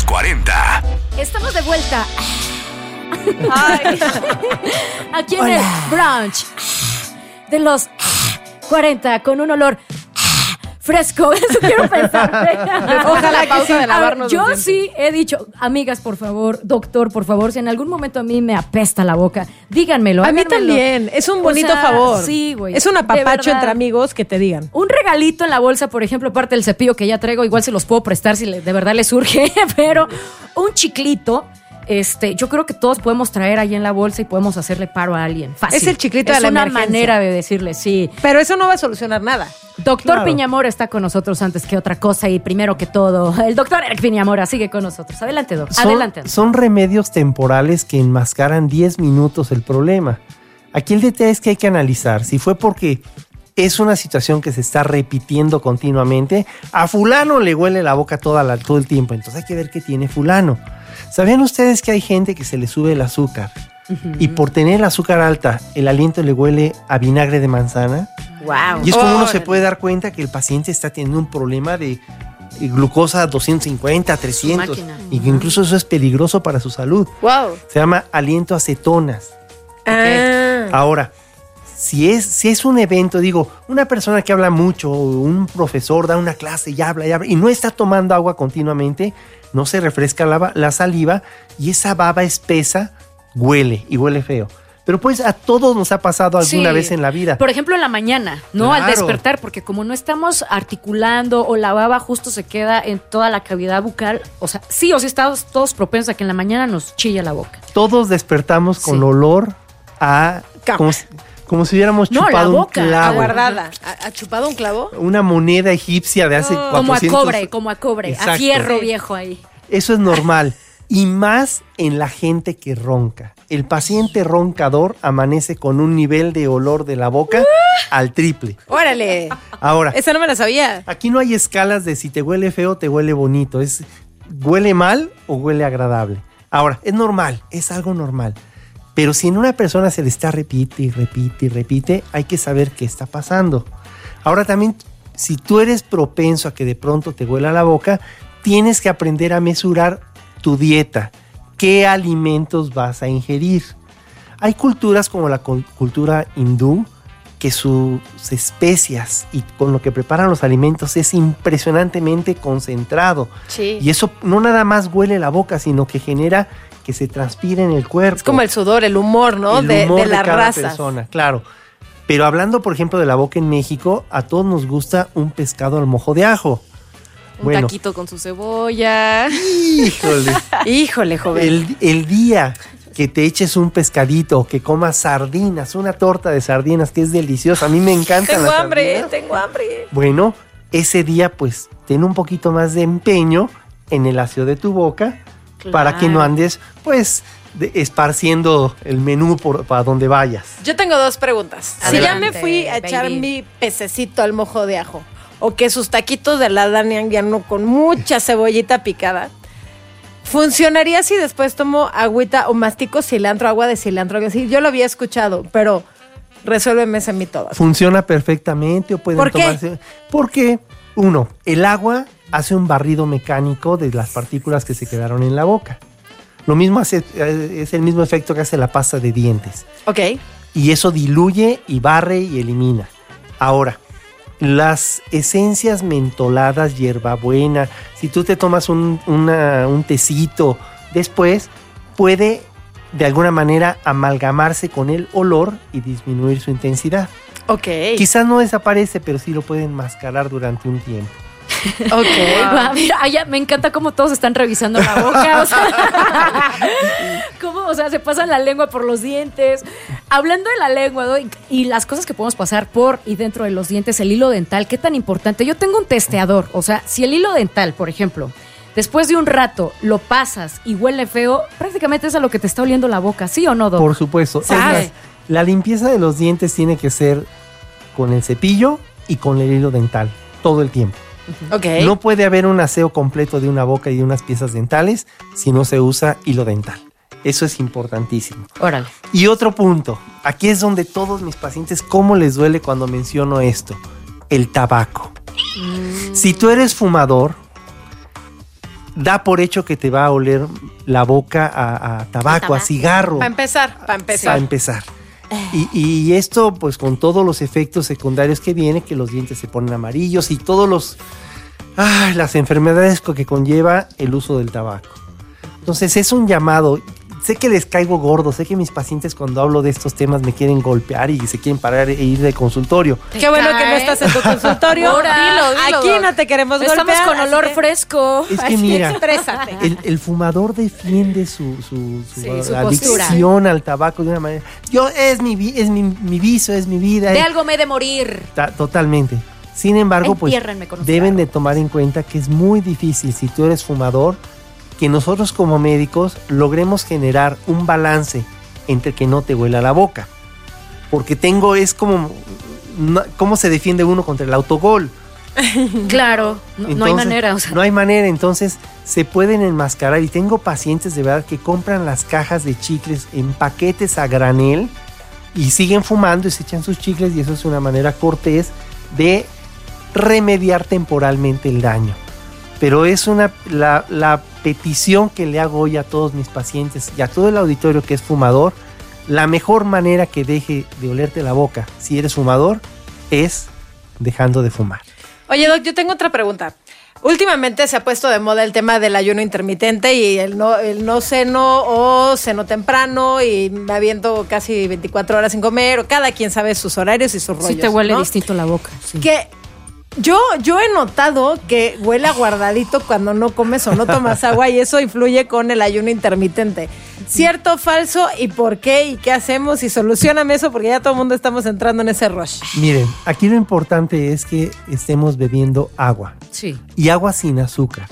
los 40. Estamos de vuelta. Ay. Aquí en el brunch de los 40 con un olor fresco. Eso quiero pensar. Ojalá que sí. De lavarnos Yo los dientes. sí he dicho, amigas, por favor, doctor, por favor, si en algún momento a mí me apesta la boca, díganmelo. A mí háganmelo. también. Es un O bonito sea, favor. Sí, güey. Es un de apapacho verdad. entre amigos que te digan. Un regalito en la bolsa, por ejemplo, aparte del cepillo que ya traigo, igual se los puedo prestar si de verdad les surge, pero un chiclito, yo creo que todos podemos traer ahí en la bolsa y podemos hacerle paro a alguien. Fácil. Es el chiclito de la emergencia. Es una manera de decirle, sí. Pero eso no va a solucionar nada. Doctor Claro. Piñamora está con nosotros antes que otra cosa y primero que todo, el doctor Eric Piñamora sigue con nosotros. Adelante, doctor. Adelante. Son remedios temporales que enmascaran 10 minutos el problema. Aquí el detalle es que hay que analizar si fue porque es una situación que se está repitiendo continuamente. A fulano le huele la boca todo el tiempo, entonces hay que ver qué tiene fulano. ¿Sabían ustedes que hay gente que se le sube el azúcar? Y por tener el azúcar alta, el aliento le huele a vinagre de manzana. Wow. Y es como uno se Órale. puede dar cuenta que el paciente está teniendo un problema de glucosa 250, 300. máquina. Y que incluso eso es peligroso para su salud. Wow. Se llama aliento acetonas. Ah. Ahora, si es un evento, digo, una persona que habla mucho, un profesor da una clase y habla y no está tomando agua continuamente, no se refresca la saliva y esa baba espesa huele y huele feo. Pero pues a todos nos ha pasado alguna Sí. vez en la vida. Por ejemplo, en la mañana, ¿no? Al Claro. despertar, porque como no estamos articulando o la baba justo se queda en toda la cavidad bucal, o sea, sí o sí estamos todos propensos a que en la mañana nos chilla la boca. Todos despertamos con Sí. olor a... Cama. Como si hubiéramos No, la chupado un boca, clavo. Aguardada. ¿Ha chupado un clavo? Una moneda egipcia de hace 400... Como a cobre, a Exacto. fierro viejo ahí. Eso es normal. Y más en la gente que ronca. El paciente roncador amanece con un nivel de olor de la boca al triple. Órale. Ahora, Esa no me la sabía. aquí no hay escalas de si te huele feo o te huele bonito. Es huele mal o huele agradable. Ahora, es normal, es algo normal. Pero si en una persona se le está repite y repite y repite, hay que saber qué está pasando. Ahora también, si tú eres propenso a que de pronto te huela la boca, tienes que aprender a mesurar tu dieta. ¿Qué alimentos vas a ingerir? Hay culturas como la cultura hindú que sus especias y con lo que preparan los alimentos es impresionantemente concentrado. Sí. Y eso no nada más huele la boca, sino que genera que se transpire en el cuerpo. Es como el sudor, el humor, ¿no? El de humor las cada razas. persona, claro. Pero hablando, por ejemplo, de la boca en México, a todos nos gusta un pescado al mojo de ajo. Un taquito con su cebolla. Híjole. Híjole, joven. El día que te eches un pescadito, que comas sardinas, una torta de sardinas que es deliciosa. A mí me encanta. Tengo hambre, tengo hambre. Bueno, ese día pues ten un poquito más de empeño en el aseo de tu boca para que no andes pues esparciendo el menú para donde vayas. Yo tengo dos preguntas. Si ya Adelante, me fui a echar baby. mi pececito al mojo de ajo, o que sus taquitos de la Dani Anguiano con mucha cebollita picada, ¿funcionaría si después tomo agüita o mastico cilantro, agua de cilantro? Algo así? Yo lo había escuchado, pero resuélveme ese mí todas. Funciona perfectamente o pueden ¿Por qué? tomarse. Porque, uno, el agua hace un barrido mecánico de las partículas que se quedaron en la boca. Lo mismo es el mismo efecto que hace la pasta de dientes. Ok. Y eso diluye y barre y elimina. Ahora, las esencias mentoladas, hierbabuena, si tú te tomas un tecito después, puede de alguna manera amalgamarse con el olor y disminuir su intensidad. Ok. Quizás no desaparece, pero sí lo pueden enmascarar durante un tiempo. Ok. Wow, mira, me encanta cómo todos están revisando la boca. O sea, cómo, o sea, se pasan la lengua por los dientes. Hablando de la lengua, ¿no? y las cosas que podemos pasar por y dentro de los dientes, el hilo dental, qué tan importante. Yo tengo un testeador. O sea, si el hilo dental, por ejemplo, después de un rato lo pasas y huele feo, prácticamente es a lo que te está oliendo la boca, ¿sí o no, Doc? Por supuesto. Es ¿Sabe? más, la limpieza de los dientes tiene que ser con el cepillo y con el hilo dental todo el tiempo. Ok. No puede haber un aseo completo de una boca y de unas piezas dentales si no se usa hilo dental. Eso es importantísimo. Órale. Y otro punto, aquí es donde todos mis pacientes, ¿cómo les duele cuando menciono esto? El tabaco. Si tú eres fumador, da por hecho que te va a oler la boca a tabaco, a cigarro. Para empezar. Y esto, pues con todos los efectos secundarios que viene, que los dientes se ponen amarillos y todos las enfermedades que conlleva el uso del tabaco. Entonces es un llamado. Sé que les caigo gordo, sé que mis pacientes cuando hablo de estos temas me quieren golpear y se quieren parar e ir de consultorio. Qué bueno que no estás en tu consultorio. Dilo, aquí no te queremos golpear. Estamos con olor fresco. Es que mira, exprésate. el fumador defiende su adicción al tabaco de una manera. Es mi vicio, es mi vida. De algo me he de morir. Totalmente. Sin embargo, pues Entiérrenme con un deben cigarro. de tomar en cuenta que es muy difícil, si tú eres fumador, que nosotros como médicos logremos generar un balance entre que no te huela la boca. Porque es como cómo se defiende uno contra el autogol. Claro, no hay Entonces, manera. O sea, no hay manera, entonces se pueden enmascarar. Y tengo pacientes de verdad que compran las cajas de chicles en paquetes a granel y siguen fumando y se echan sus chicles, y eso es una manera cortés de remediar temporalmente el daño. Pero es la petición que le hago hoy a todos mis pacientes y a todo el auditorio que es fumador. La mejor manera que deje de olerte la boca si eres fumador es dejando de fumar. Oye, Doc, yo tengo otra pregunta. Últimamente se ha puesto de moda el tema del ayuno intermitente y el no ceno o ceno temprano y me aviento casi 24 horas sin comer, o cada quien sabe sus horarios y sus rollos. sí te huele ¿no? distinto la boca. Sí. Que yo he notado que huele aguardadito cuando no comes o no tomas agua, y eso influye con el ayuno intermitente. ¿Cierto, falso? ¿Y por qué? ¿Y qué hacemos? Y solucioname eso, porque ya todo el mundo estamos entrando en ese rush. Miren, aquí lo importante es que estemos bebiendo agua. Sí. Y agua sin azúcar.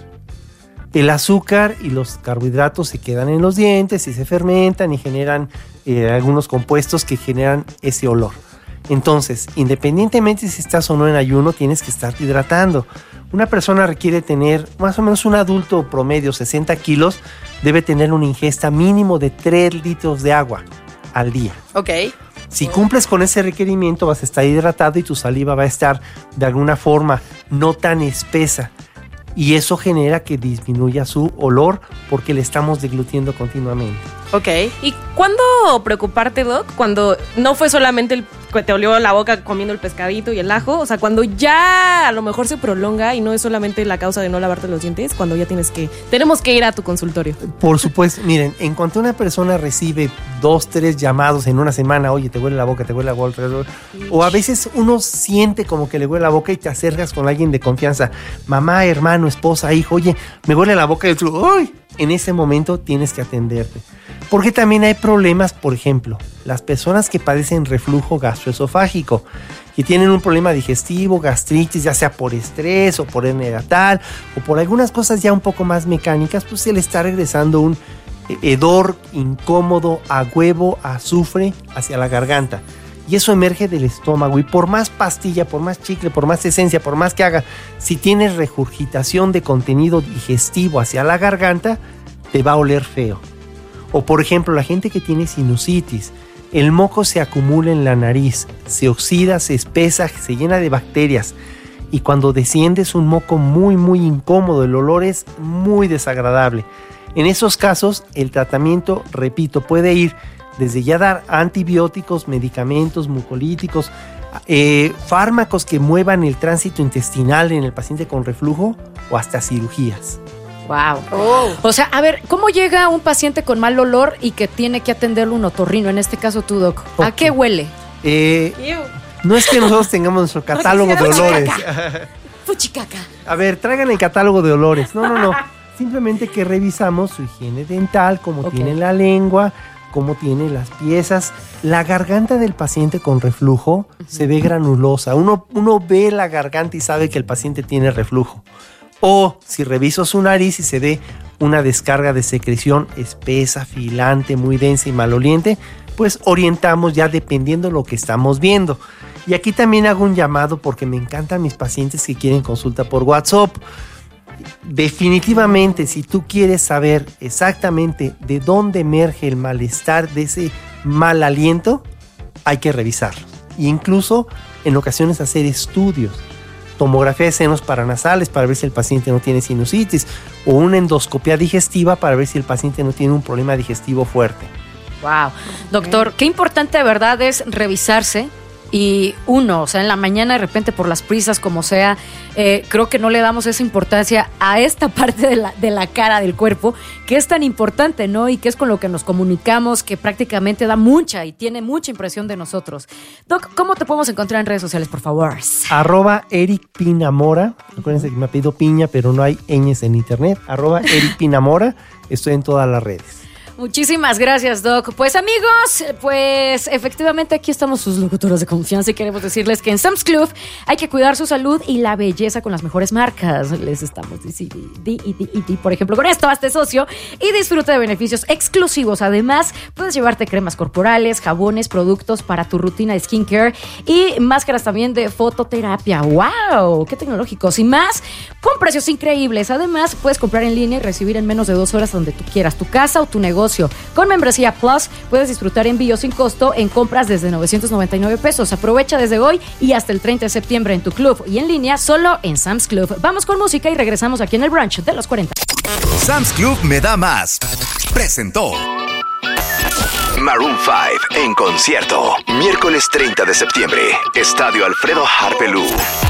El azúcar y los carbohidratos se quedan en los dientes y se fermentan y generan algunos compuestos que generan ese olor. Entonces, independientemente si estás o no en ayuno, tienes que estar hidratando. Una persona requiere tener, más o menos un adulto promedio, 60 kilos, debe tener una ingesta mínimo de 3 litros de agua al día. Ok. Si cumples con ese requerimiento, vas a estar hidratado y tu saliva va a estar de alguna forma no tan espesa. Y eso genera que disminuya su olor porque le estamos deglutiendo continuamente. Ok. ¿Y cuándo preocuparte, Doc? Cuando no fue solamente el que te olió la boca comiendo el pescadito y el ajo, o sea, cuando ya a lo mejor se prolonga y no es solamente la causa de no lavarte los dientes, cuando ya tenemos que ir a tu consultorio. Por supuesto, miren, en cuanto una persona recibe 2, 3 llamados en una semana, oye, te huele la boca, te huele la boca, o a veces uno siente como que le huele la boca y te acercas con alguien de confianza, mamá, hermano, esposa, hijo, oye, me huele la boca, y tú, ¡ay! En ese momento tienes que atenderte. Porque también hay problemas, por ejemplo, las personas que padecen reflujo gastroesofágico, que tienen un problema digestivo, gastritis, ya sea por estrés o por hernia yatal o por algunas cosas ya un poco más mecánicas, pues se le está regresando un hedor incómodo a huevo, a azufre hacia la garganta. Y eso emerge del estómago, y por más pastilla, por más chicle, por más esencia, por más que haga, si tienes regurgitación de contenido digestivo hacia la garganta, te va a oler feo. O por ejemplo, la gente que tiene sinusitis, el moco se acumula en la nariz, se oxida, se espesa, se llena de bacterias, y cuando desciende es un moco muy muy incómodo, el olor es muy desagradable. En esos casos, el tratamiento, repito, puede ir desde ya dar antibióticos, medicamentos, mucolíticos, fármacos que muevan el tránsito intestinal en el paciente con reflujo, o hasta cirugías. Wow. O sea, a ver, ¿cómo llega un paciente con mal olor y que tiene que atenderlo un otorrino? En este caso tú, Doc. ¿A Ok. qué huele? No es que nosotros tengamos nuestro catálogo de olores. Fuchicaca. A ver, traigan el catálogo de olores. No. Simplemente que revisamos su higiene dental, cómo Ok. tiene la lengua, cómo tiene las piezas. La garganta del paciente con reflujo se ve granulosa. Uno ve la garganta y sabe que el paciente tiene reflujo. O si reviso su nariz y se ve una descarga de secreción espesa, filante, muy densa y maloliente, pues orientamos ya dependiendo de lo que estamos viendo. Y aquí también hago un llamado porque me encantan mis pacientes que quieren consulta por WhatsApp. Definitivamente, si tú quieres saber exactamente de dónde emerge el malestar, de ese mal aliento, hay que revisarlo. E incluso en ocasiones hacer estudios. tomografía de senos paranasales para ver si el paciente no tiene sinusitis, o una endoscopia digestiva para ver si el paciente no tiene un problema digestivo fuerte. Wow. Doctor, qué importante de verdad es revisarse. Y o sea, en la mañana de repente por las prisas, como sea, creo que no le damos esa importancia a esta parte de la cara del cuerpo, que es tan importante, ¿no? Y que es con lo que nos comunicamos, que prácticamente da mucha y tiene mucha impresión de nosotros. Doc, ¿cómo te podemos encontrar en redes sociales, por favor? @Eric Pinamora. Acuérdense que me ha pedido piña, pero no hay ñes en internet. @Eric Pinamora. Estoy en todas las redes. Muchísimas gracias, Doc. Pues amigos, pues efectivamente aquí estamos sus locutores de confianza y queremos decirles que en Sam's Club hay que cuidar su salud y la belleza con las mejores marcas. Les estamos diciendo, por ejemplo, con esto, hazte socio y disfruta de beneficios exclusivos. Además, puedes llevarte cremas corporales, jabones, productos para tu rutina de skincare y máscaras también de fototerapia. ¡Wow! ¡Qué tecnológicos! Y más, con precios increíbles. Además, puedes comprar en línea y recibir en menos de 2 horas donde tú quieras, tu casa o tu negocio. Con membresía Plus puedes disfrutar envío sin costo en compras desde 999 pesos. Aprovecha desde hoy y hasta el 30 de septiembre en tu club y en línea solo en Sam's Club. Vamos con música y regresamos aquí en el brunch de los 40. Sam's Club me da más. Presentó Maroon 5 en concierto. Miércoles 30 de septiembre. Estadio Alfredo Harpelú.